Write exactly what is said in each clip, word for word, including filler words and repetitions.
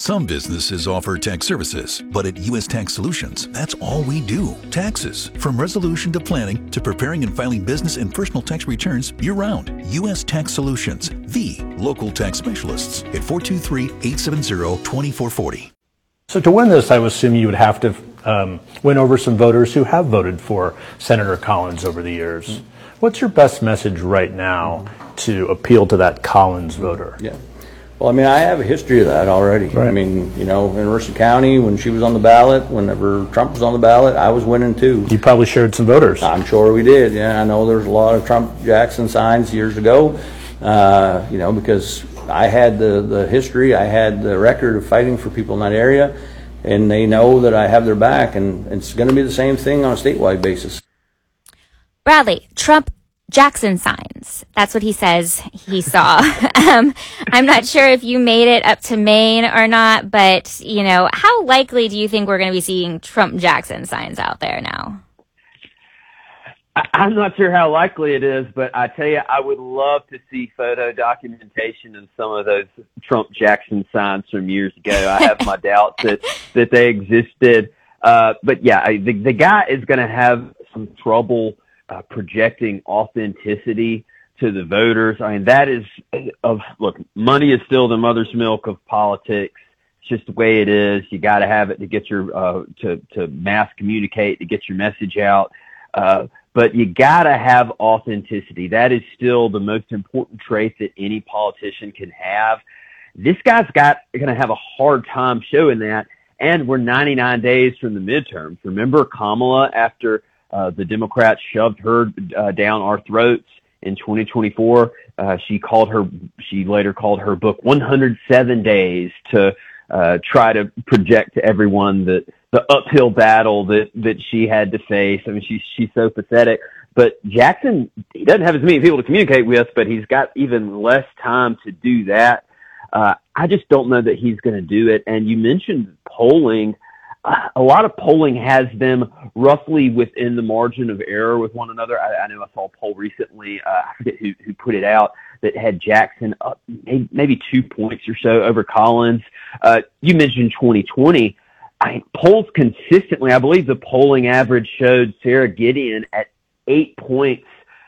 Some businesses offer tax services, but at U S Tax Solutions, that's all we do. Taxes. From resolution to planning to preparing and filing business and personal tax returns year-round. U S Tax Solutions, the local tax specialists at four two three, eight seven zero, two four four zero. So to win this, I would assume you would have to um, win over some voters who have voted for Senator Collins over the years. Mm-hmm. What's your best message right now mm-hmm. to appeal to that Collins voter? Yeah. Well, I mean, I have a history of that already. Right. I mean, you know, in Mercer County, when she was on the ballot, whenever Trump was on the ballot, I was winning too. You probably shared some voters. I'm sure we did. Yeah, I know there's a lot of Trump-Jackson signs years ago, uh, you know, because I had the, the history, I had the record of fighting for people in that area, and they know that I have their back, and it's going to be the same thing on a statewide basis. Bradley, Trump Jackson signs. That's what he says he saw. um, I'm not sure if you made it up to Maine or not, but, you know, how likely do you think we're going to be seeing Trump Jackson signs out there now? I'm not sure how likely it is, but I tell you, I would love to see photo documentation of some of those Trump Jackson signs from years ago. I have my doubts that, that they existed. Uh, but yeah, I, the, the guy is going to have some trouble uh, projecting authenticity to the voters. I mean, that is of, look, money is still the mother's milk of politics. It's just the way it is. You got to have it to get your, uh, to, to mass communicate, to get your message out. Uh, But you gotta have authenticity. That is still the most important trait that any politician can have. This guy's got going to have a hard time showing that. And we're ninety-nine days from the midterms. Remember Kamala, after uh, the Democrats shoved her uh, down our throats in twenty twenty-four, uh, she called her, she later called her book one hundred seven days to uh, try to project to everyone that the uphill battle that, that she had to face. I mean, she's, she's so pathetic. But Jackson, he doesn't have as many people to communicate with, but he's got even less time to do that. Uh, I just don't know that he's going to do it. And you mentioned polling. Uh, a lot of polling has them roughly within the margin of error with one another. I, I know I saw a poll recently, uh, I forget who, who put it out, that had Jackson up maybe, maybe two points or so over Collins. Uh, you mentioned twenty twenty. I polls consistently, I believe the polling average showed Sarah Gideon at eight points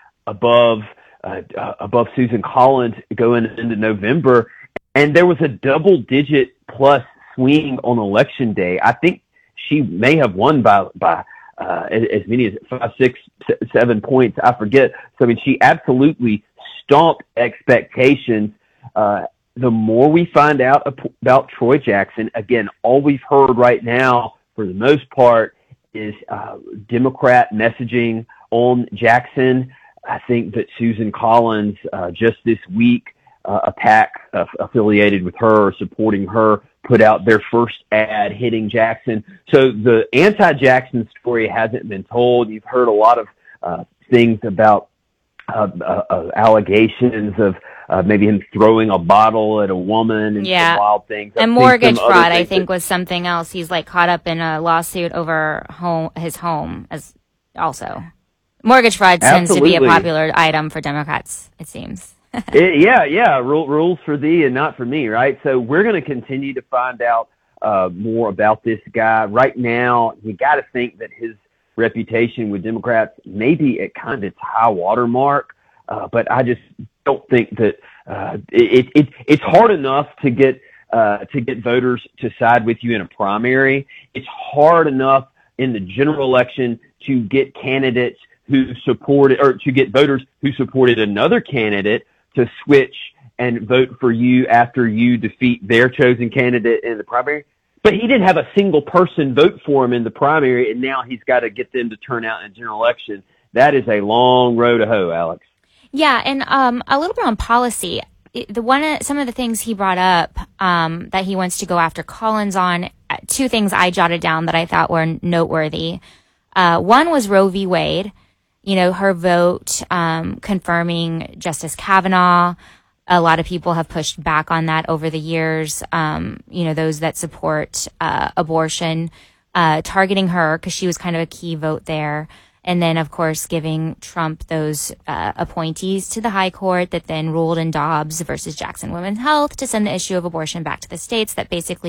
above, uh, uh, above Susan Collins going into November. And there was a double digit plus swing on election day. I think she may have won by, by, uh, as, as many as five, six, seven points. I forget. So, I mean, she absolutely stomped expectations. Uh, The more we find out about Troy Jackson, again, all we've heard right now, for the most part, is uh, Democrat messaging on Jackson. I think that Susan Collins, uh, just this week, uh, a PAC uh, affiliated with her or supporting her, put out their first ad hitting Jackson. So the anti-Jackson story hasn't been told. You've heard a lot of uh, things about uh, uh, uh, allegations of Uh, maybe him throwing a bottle at a woman and yeah. some wild things. I've and mortgage fraud, I think, that, was something else. He's like caught up in a lawsuit over home, his home as also. Mortgage fraud tends to be a popular item for Democrats, it seems. it, yeah, yeah. Rule, rules for thee and not for me, right? So we're going to continue to find out uh, more about this guy. Right now, you got to think that his reputation with Democrats may be at kind of its high water mark, uh, but I just don't think that uh, it, it it's hard enough to get uh, to get voters to side with you in a primary. It's hard enough in the general election to get candidates who supported, or to get voters who supported another candidate to switch and vote for you after you defeat their chosen candidate in the primary. But he didn't have a single person vote for him in the primary, and now he's got to get them to turn out in the general election. That is a long road to hoe, Alex. Yeah, and um, a little bit on policy. The one, some of the things he brought up um, that he wants to go after Collins on. Two things I jotted down that I thought were noteworthy. Uh, one was Roe v. Wade. You know, her vote um, confirming Justice Kavanaugh. A lot of people have pushed back on that over the years. Um, you know, those that support uh, abortion, uh, targeting her because she was kind of a key vote there. And then, of course, giving Trump those uh, appointees to the high court that then ruled in Dobbs versus Jackson Women's Health to send the issue of abortion back to the states that basically